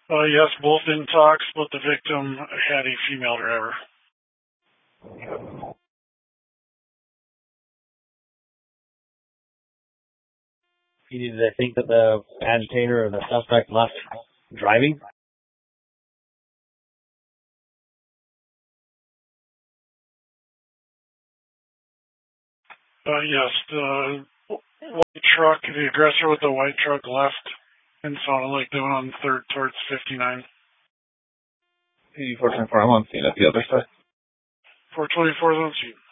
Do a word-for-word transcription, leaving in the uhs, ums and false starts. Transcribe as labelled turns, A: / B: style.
A: Uh, yes, both in talks, but the victim had a female driver.
B: Did they think that the agitator or the suspect left driving?
A: Uh, yes, the white truck, the aggressor with the white truck left and sounded like they went on third towards fifty-nine.
C: eighty-four twenty-four, I'm on scene at the other side.
A: four twenty-four is on scene.